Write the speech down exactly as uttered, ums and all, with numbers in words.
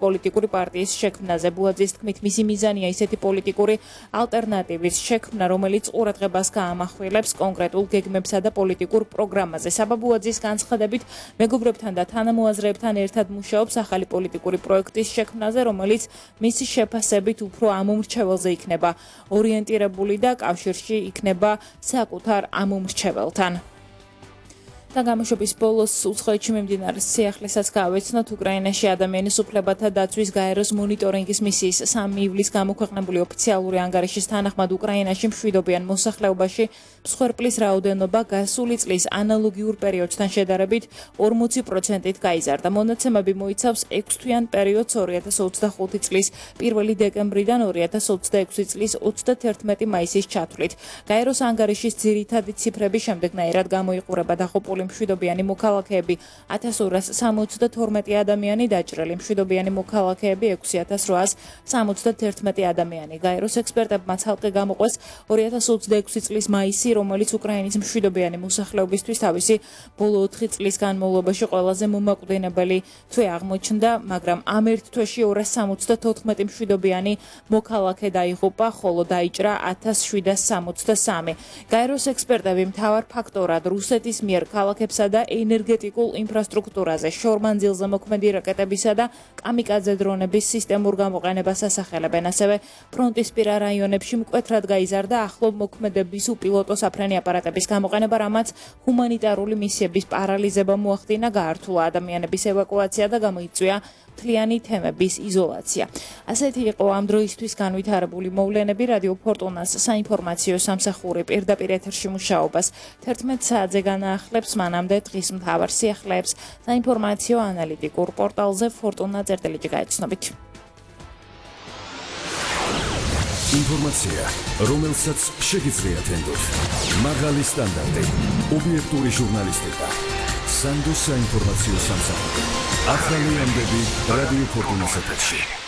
პოლიტიკური პარტიის შექმნაზე. ბუაძის თქმით, მისი მიზანია ისეთი პოლიტიკური ალტერნატივის შექმნა, რომელიც ყურადღებას გაამახვილებს კონკრეტულ გეგმებსა და პოლიტიკურ პროგრამაზე. საბა ბუაძის განცხადებით, მეგობრებთან და თანამოაზრეებთან ერთად მუშაობს ახალი პოლიტიკური პროექტის შექმნაზე, რომელიც მისი შეფასებით უფრო ამომრჩეველზე იქნება ორიენტირებული და კავშირში იქნება საკუთარ ამომრჩეველთან. და გამოშვების ბოლოს უცხოეთში მიმდინარე სიახლესაც გავეცნოთ. უკრაინაში ადამიანის უფლებათა დაცვის გაეროს მონიტორინგის მისიის სამი ივლისს გამოქვეყნებული ოფიციალური ანგარიშის თანახმად უკრაინაში მშვიდობიან მოსახლეობაში მსხვერპლის რაოდენობა გასული წლის ანალოგიურ პერიოდთან შედარებით ორმოცი პროცენტით გაიზარდა. მონაცემები მოიცავს ექვსთვიან პერიოდს ორი ათას ოცდახუთი წლის პირველი დეკემბრიდან ორი ათას ოცდაექვსი წლის ოცდათერთმეტი მაისის ჩათვლით. გაეროს ანგარიშის ძირითადი ციფრები შემდეგნაირად გამოიყურება დახოპული მშვიდობიანი მოქალაქეები ათას ორას სამოცდათორმეტი ადამიანი, დაჭრილი მშვიდობიანი მოქალაქეები ექვსი ათას რვაას სამოცდათერთმეტი ადამიანი. გაეროს ექსპერტებმა ცალკე გამოყვეს ორი ათას ოცდაექვსი წლის მაისი, რომელიც უკრაინის მშვიდობიანი მოსახლეობისთვის თავისი ბოლო ოთხი წლის განმავლობაში ყველაზე მომაკვდინებელი თვე აღმოჩნდა, მაგრამ ამ ერთ თვეში ორას სამოცდათოთხმეტი მშვიდობიანი მოქალაქე დაიღუპა, ხოლო დაიჭრა ათას შვიდას სამოცდასამი. გაეროს ექსპერტები მთავარ ფაქტორად რუსეთის მიერ ქალაქებსა და ენერგეტიკულ ინფრასტრუქტურაზე შორმანძილზე მოქმედი რაკეტებისა და კამიკაძე დრონების სისტემურ გამოყენებას ასახელებენ. ასევე ფრონტისპირა რაიონებში მკვეთრად გაიზარდა ახლო მოქმედების უპილოტო საფრენი აპარატების გამოყენება, რამაც ჰუმანიტარული მისიების პარალიზება მოახდინა, გაართულა ადამიანების ევაკუაცია და გამოიწვია მთლიანი თემების იზოლაცია. ასეთი იყო ამ დროისთვის განვითარებული მოვლენები. რადიო ფორტუნას საინფორმაციო სამსახური პირდაპირ ეთერში მუშაობას თერთმეტ საათზე განაახლებს, მანამდე დღის მთავარ სიახლეებს საინფორმაციო ანალიტიკურ პორტალზე ფორტუნა წერტილიჯი გაეცნობით. ინფორმაცია, რომელსაც შეგიძლიათ ენდოთ. მაღალი სტანდარტი, ობიექტური ჟურნალისტიკა. სანდოს საინფორმაციო სამსახური. ახალი ამბები რადიო ფორტუნას ეთერში.